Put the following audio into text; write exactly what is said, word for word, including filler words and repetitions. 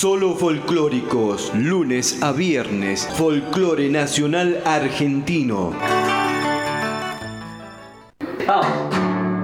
Solo folclóricos, lunes a viernes, folclore nacional argentino. Vamos.